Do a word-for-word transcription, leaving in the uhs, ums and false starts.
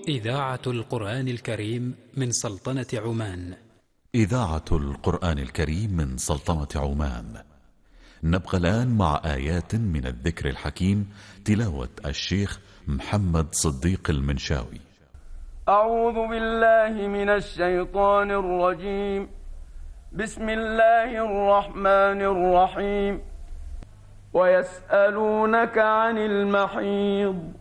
إذاعة القرآن الكريم من سلطنة عمان. إذاعة القرآن الكريم من سلطنة عمان. نبقى الآن مع آيات من الذكر الحكيم، تلاوة الشيخ محمد صديق المنشاوي. أعوذ بالله من الشيطان الرجيم. بسم الله الرحمن الرحيم. ويسألونك عن المحيض